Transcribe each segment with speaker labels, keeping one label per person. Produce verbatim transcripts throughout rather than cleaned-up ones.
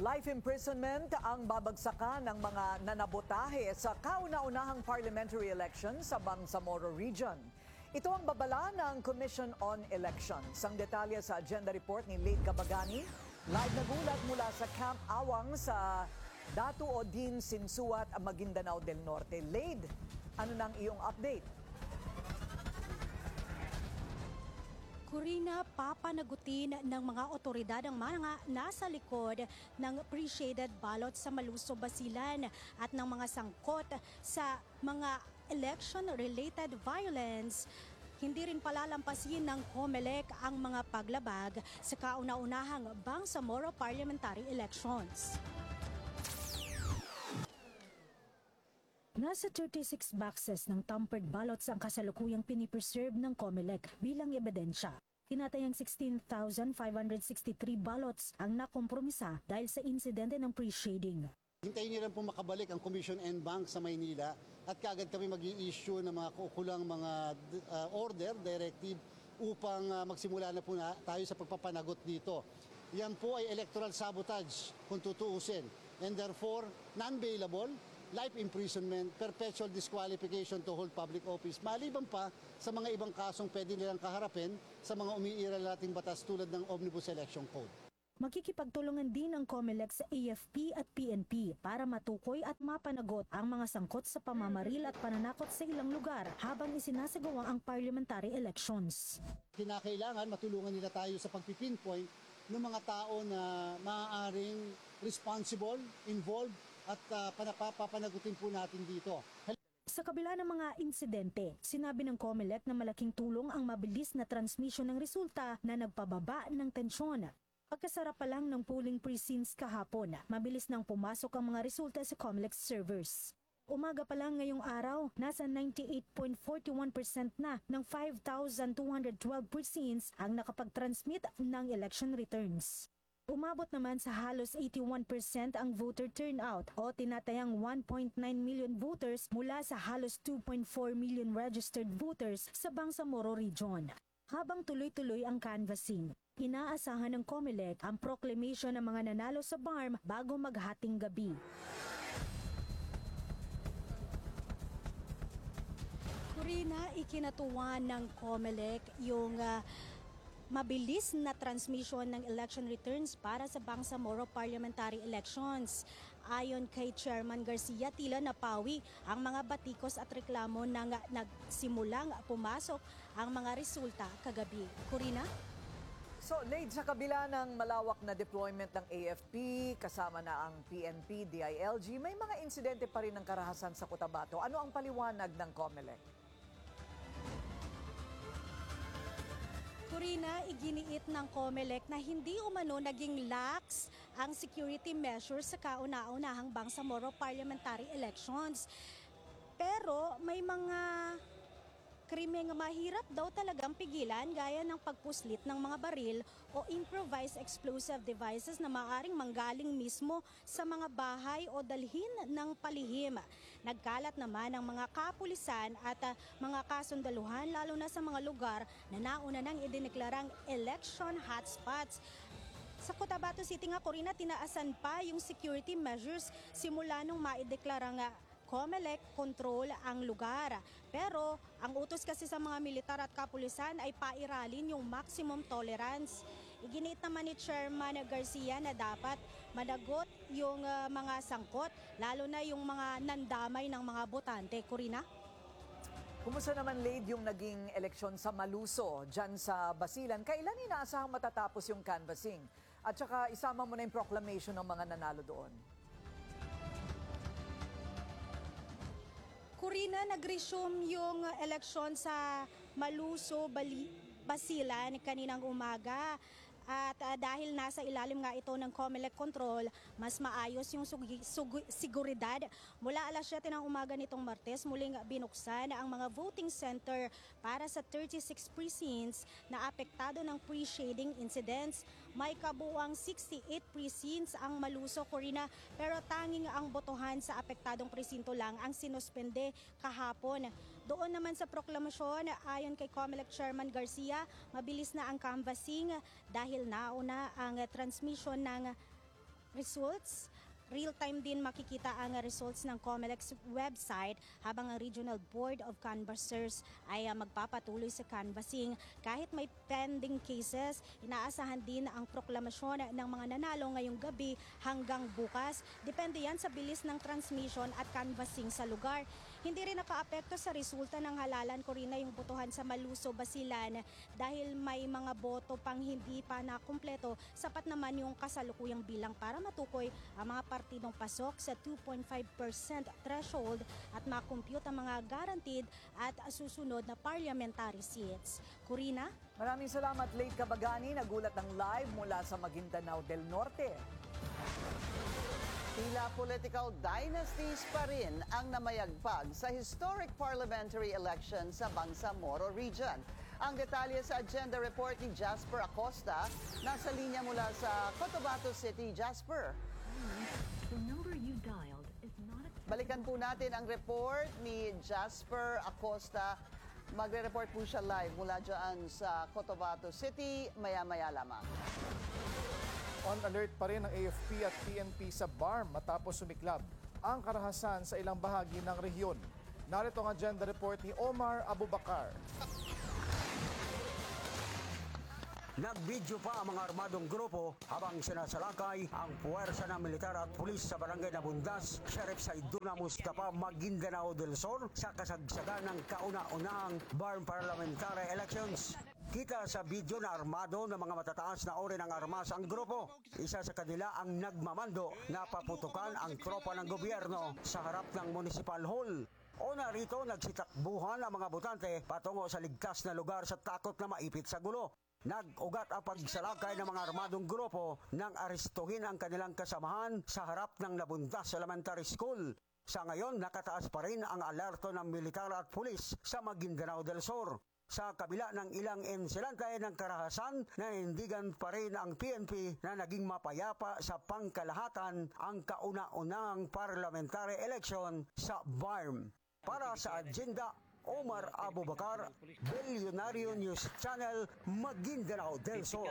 Speaker 1: Life imprisonment ang babagsakan ng mga nanabotahe sa kauna-unahang parliamentary election sa Bangsamoro Region. Ito ang babala ng Commission on Elections. Ang detalye sa agenda report ni Lade Gabagani. Live na gulat mula sa Camp Awang sa Datu Odin, Sinsuat, Maguindanao del Norte. Lade, ano nang iyong update?
Speaker 2: Corina, papanagutin ng mga otoridad ang mga nasa likod ng pre-shaded ballot sa Maluso, Basilan at ng mga sangkot sa mga election-related violence. Hindi rin palalampasin ng COMELEC ang mga paglabag sa kauna-unahang Bangsamoro parliamentary elections. Nasa thirty-six boxes ng tampered ballots ang kasalukuyang pinipreserve ng COMELEC bilang ebidensya. Tinatayang sixteen thousand five hundred sixty-three ballots ang nakompromisa dahil sa insidente ng pre-shading.
Speaker 3: Hintayin niyo lang po makabalik ang Commission and Bank sa Maynila at kaagad kami mag-i-issue ng mga kukulang mga uh, order, directive upang uh, magsimula na po na tayo sa pagpapanagot dito. Yan po ay electoral sabotage kung tutuusin and therefore non-bailable, life imprisonment, perpetual disqualification to hold public office. Maliban pa sa mga ibang kasong pwede nilang kaharapin sa mga umiiral nating batas tulad ng Omnibus Election Code.
Speaker 2: Makikipagtulungan din ang COMELEC sa A F P at P N P para matukoy at mapanagot ang mga sangkot sa pamamaril at pananakot sa ilang lugar habang isinasagawa ang parliamentary elections.
Speaker 3: Kinakailangan matulungan nila tayo sa pagpipinpoint ng mga tao na maaaring responsible, involved, at uh, papanagutin po natin dito.
Speaker 2: Sa kabila ng mga insidente, sinabi ng COMELEC na malaking tulong ang mabilis na transmission ng resulta na nagpababa ng tensyon. Pagkasara pa lang ng polling precincts kahapon, mabilis nang pumasok ang mga resulta sa COMELEC servers. Umaga pa lang ngayong araw, nasa ninety-eight point four one percent na ng five thousand two hundred twelve precincts ang nakapag-transmit ng election returns. Umabot naman sa halos eighty-one percent ang voter turnout o tinatayang one point nine million voters mula sa halos two point four million registered voters sa Bangsamoro Region. Habang tuloy-tuloy ang canvassing, inaasahan ng COMELEC ang proclamation ng mga nanalo sa B A R M bago maghating gabi. Corina, ikinatuwa ng COMELEC yung uh, mabilis na transmission ng election returns para sa Bangsamoro parliamentary elections. Ayon kay Chairman Garcia, tila napawi ang mga batikos at reklamo nang nagsimulang pumasok ang mga resulta kagabi. Corina?
Speaker 1: So, Lade, sa kabila ng malawak na deployment ng A F P, kasama na ang P N P, D I L G, may mga insidente pa rin ng karahasan sa Cotabato. Ano ang paliwanag ng COMELEC?
Speaker 2: Corina, iginiit ng COMELEC na hindi umano naging lax ang security measures sa kauna-unahang Bangsamoro parliamentary elections. Pero may mga krimeng mahirap daw talagang pigilan gaya ng pagpuslit ng mga baril o improvised explosive devices na maaring manggaling mismo sa mga bahay o dalhin ng palihim. Nagkalat naman ang mga kapulisan at uh, mga kasundaluhan lalo na sa mga lugar na nauna nang idineklarang election hotspots. Sa Cotabato City nga, Corina, tinaasan pa yung security measures simula nung maideklarang uh, COMELEC control ang lugar. Pero ang utos kasi sa mga militar at kapulisan ay pairalin yung maximum tolerance. Iginiit naman ni Chairman Garcia na dapat managot yung uh, mga sangkot, lalo na yung mga nandamay ng mga botante. Corina?
Speaker 1: Kumusta naman, Lade, yung naging eleksyon sa Maluso, dyan sa Basilan? Kailan inaasahang matatapos yung canvassing? At saka isama mo na yung proclamation ng mga nanalo doon.
Speaker 2: Corina, nag-resume yung eleksyon sa Maluso, Bali, Basilan kaninang umaga. At uh, dahil nasa ilalim nga ito ng COMELEC control, mas maayos yung sugi, sugi, seguridad. Mula alas siyete ng umaga nitong Martes, muling binuksan ang mga voting center para sa thirty-six precincts na apektado ng pre-shading incidents. May kabuuang sixty-eight precincts ang Maluso, Corina, pero tanging ang botohan sa apektadong presinto lang ang sinuspende kahapon. Doon naman sa proklamasyon, ayon kay COMELEC Chairman Garcia, mabilis na ang canvassing dahil nauna ang transmission ng results. Real-time din makikita ang results ng COMELEC's website habang ang Regional Board of Canvassers ay uh, magpapatuloy sa canvassing. Kahit may pending cases, inaasahan din ang proklamasyon ng mga nanalo ngayong gabi hanggang bukas. Depende yan sa bilis ng transmission at canvassing sa lugar. Hindi rin nakaapekto sa resulta ng halalan ko rin na yung botohan sa Maluso, Basilan dahil may mga boto pang hindi pa nakumpleto. Sapat naman yung kasalukuyang bilang para matukoy ang mga partidong pasok sa two point five percent threshold at makompute ang mga guaranteed at susunod na parliamentary seats. Corina?
Speaker 1: Maraming salamat, Late Kabagani. Nagulat ng live mula sa Maguindanao del Norte.
Speaker 4: Tila political dynasties pa rin ang namayagpag sa historic parliamentary election sa Bangsamoro Region. Ang detalye sa agenda report ni Jasper Acosta. Nasa linya mula sa Cotabato City. Jasper.
Speaker 5: The number you dialed is not a...
Speaker 4: Balikan po natin ang report ni Jasper Acosta. Magre-report po siya live mula dyan sa Cotabato City. Maya-maya lamang.
Speaker 6: On alert pa rin ang A F P at P N P sa B A R M matapos sumiklab ang karahasan sa ilang bahagi ng rehiyon. Narito ang agenda report ni Omar Abubakar.
Speaker 7: Nag-video pa ang mga armadong grupo habang sinasalakay ang puwersa ng militar at pulis sa barangay Nabundas, Sheriff Saiduna Mustafa, Maguindanao del Sur sa kasagsagan ng kauna-unahang B A R M Parliamentary Elections. Kita sa video na armado ng mga matataas na uri ng armas ang grupo. Isa sa kanila ang nagmamando na paputukan ang tropa ng gobyerno sa harap ng Municipal Hall. O narito nagsitakbuhan ang mga botante patungo sa ligtas na lugar sa takot na maipit sa gulo. Nag-ugat ang pagsalakay ng mga armadong grupo nang arestuhin ang kanilang kasamahan sa harap ng Nabundas Elementary School. Sa ngayon, nakataas pa rin ang alerto ng militar at pulis sa Maguindanao del Sur. Sa kabila ng ilang insidente ng karahasan, nanindigan pa rin ang P N P na naging mapayapa sa pangkalahatan ang kauna-unahang parliamentary election sa B A R M. Para sa agenda, Omar Abubakar, Billionario News Channel, Maguindanao del Sur.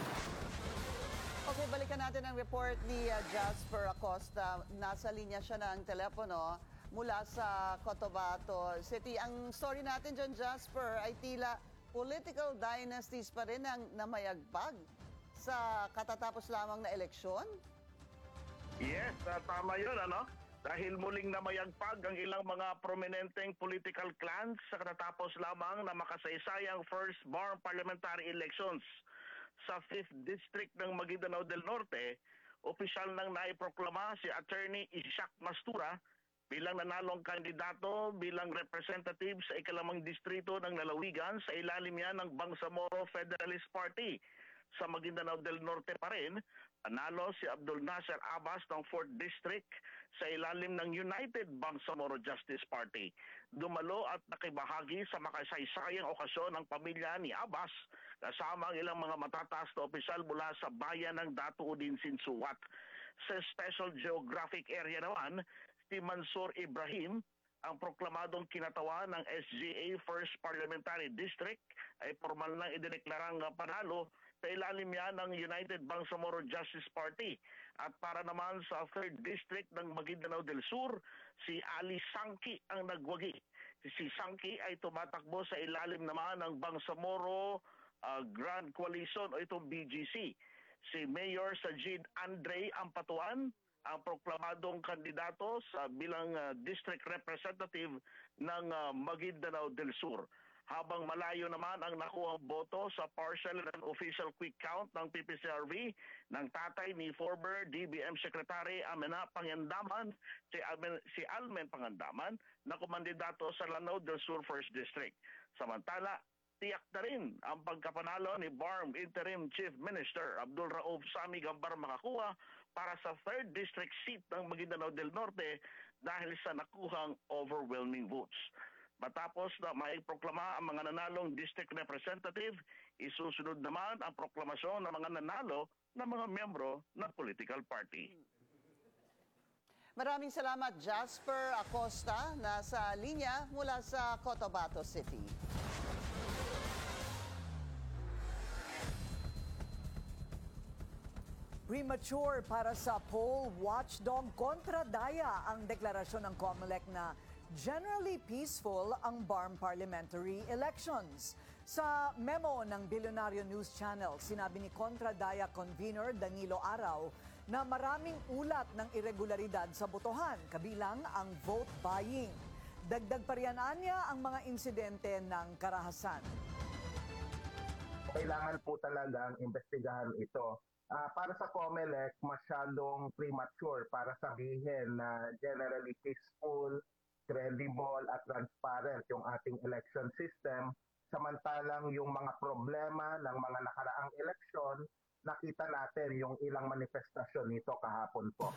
Speaker 4: Okay, balikan natin ang report ni uh, Jasper Acosta. Nasa linya siya ng telepono mula sa Cotabato City. Ang story natin dyan, Jasper, ay tila political dynasties pa rin ang namayagpag sa katatapos lamang na eleksyon?
Speaker 8: Yes, uh, tama yun, ano? Dahil muling namayagpag ang ilang mga prominenteng political clans sa katatapos lamang na makasaysayang first B A R M parliamentary elections sa fifth District ng Maguindanao del Norte. Opisyal nang naiproklama si Attorney Ishak Mastura bilang nanalong kandidato bilang representative sa ikalamang distrito ng lalawigan sa ilalim yan ng Bangsamoro Federalist Party. Sa Maguindanao del Norte pa rin, nanalo si Abdul Nasser Abbas ng fourth District sa ilalim ng United Bangsamoro Justice Party. Dumalo at nakibahagi sa makasaysayang okasyon ng pamilya ni Abbas kasama ang ilang mga matataas na opisyal mula sa bayan ng Datuudin, Sinsuat. Sa Special Geographic Area naman, si Mansour Ibrahim, ang proklamadong kinatawan ng S G A First Parliamentary District, ay formal nang idineklarang panalo sa ilalim yan ng United Bangsamoro Justice Party. At para naman sa third District ng Maguindanao del Sur, si Ali Sangki ang nagwagi. Si Sangki ay tumatakbo sa ilalim naman ng Bangsamoro uh, Grand Coalition o itong B G C. Si Mayor Sajid Andre Ampatuan, ang proklamadong kandidato sa bilang uh, district representative ng uh, Maguindanao del Sur. Habang malayo naman ang nakuhang boto sa partial and official quick count ng P P C R V ng tatay ni former D B M Secretary Amena Pangandaman, si Almen, si Almen Pangandaman, na kumandidato sa Lanao del Sur first District. Samantala, tiyak na rin ang pagkapanalo ni B A R M Interim Chief Minister Abdul Rauf Sami Gambar makakuha para sa third District seat ng Maguindanao del Norte dahil sa nakuhang overwhelming votes. Matapos na maiproklama ang mga nanalong district representative, isusunod naman ang proklamasyon ng mga nanalo ng mga miyembro ng political party.
Speaker 4: Maraming salamat, Jasper Acosta, nasa linya mula sa Cotabato City.
Speaker 1: Premature para sa poll watchdog kontra daya ang deklarasyon ng COMELEC na generally peaceful ang B A R M parliamentary elections. Sa memo ng Billionario News Channel, sinabi ni Kontra Daya convener Danilo Araw na maraming ulat ng irregularidad sa botohan, kabilang ang vote buying. Dagdag pa riyan niya ang mga insidente ng karahasan.
Speaker 9: Kailangan po talagang imbestigahan ito. Uh, para sa COMELEC, masyadong premature para sabihin na generally peaceful, credible at transparent yung ating election system. Samantalang yung mga problema ng mga nakaraang eleksyon, nakita natin yung ilang manifestasyon nito kahapon po.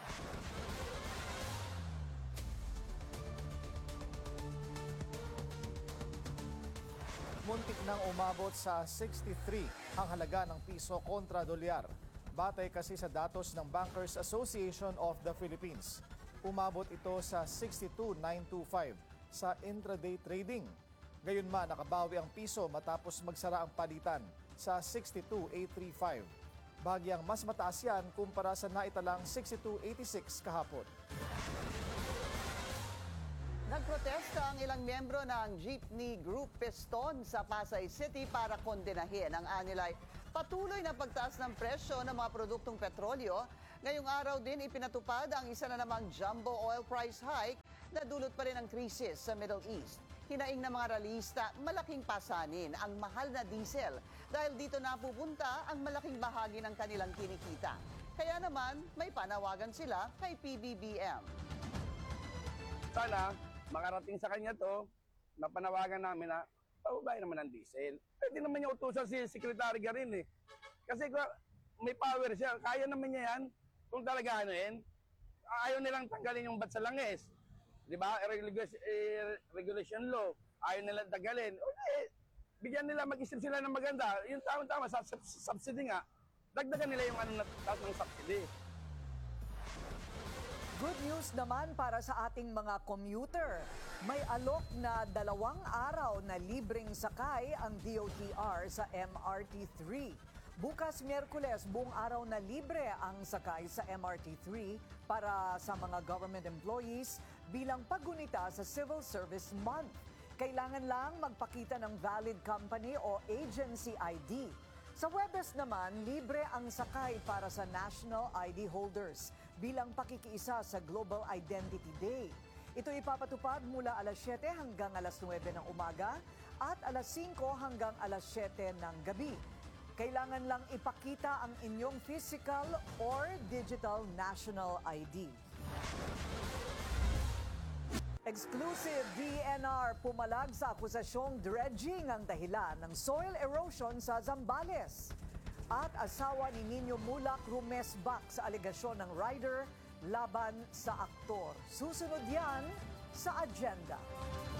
Speaker 6: Muntik nang umabot sa sixty-three ang halaga ng piso kontra dolyar. Batay kasi sa datos ng Bankers Association of the Philippines. Umabot ito sa sixty-two thousand nine hundred twenty-five sa intraday trading. Gayunman, nakabawi ang piso matapos magsara ang palitan sa sixty-two thousand eight hundred thirty-five. Bagyang mas mataas yan kumpara sa naitalang sixty-two thousand eighty-six kahapon.
Speaker 4: Nagprotesta ang ilang miyembro ng Jeepney Group Piston sa Pasay City para kondenahin ang anilay patuloy na pagtaas ng presyo ng mga produktong petrolyo. Ngayong araw din ipinatupad ang isa na namang jumbo oil price hike na dulot pa rin ang krisis sa Middle East. Hinaing ng mga ralista, malaking pasanin ang mahal na diesel dahil dito napupunta ang malaking bahagi ng kanilang kinikita. Kaya naman may panawagan sila kay P B B M.
Speaker 10: Sana makarating sa kanya to, napanawagan namin na paubay naman ang diesel. Pwede naman niya utusan si Secretary Garin eh. Kasi may power siya, kaya naman niya yan. Kung talaga ano yan, ayaw nilang tanggalin yung bat sa langis. Di ba? Regulation, eh, regulation law, ayaw nilang tanggalin. Okay, bigyan nila, mag-isip sila ng maganda. Yung tama-tama, sa subsidy nga, dagdagan nila yung ano na taas ng subsidy.
Speaker 1: Good news naman para sa ating mga commuter. May alok na dalawang araw na libreng sakay ang D O T R sa M R T three. Bukas Miyerkules, buong araw na libre ang sakay sa M R T three para sa mga government employees bilang paggunita sa Civil Service Month. Kailangan lang magpakita ng valid company o agency I D. Sa Huwebes naman, libre ang sakay para sa national I D holders bilang pakikiisa sa Global Identity Day. Ito ipapatupad mula alas siyete hanggang alas nuwebe ng umaga at alas singko hanggang alas siyete ng gabi. Kailangan lang ipakita ang inyong physical or digital national I D. Exclusive D N R pumalag sa akusasyong dredging ang dahilan ng soil erosion sa Zambales. At asawa ni Nino Mulak rumesbak sa alegasyon ng rider laban sa aktor. Susunod yan sa agenda.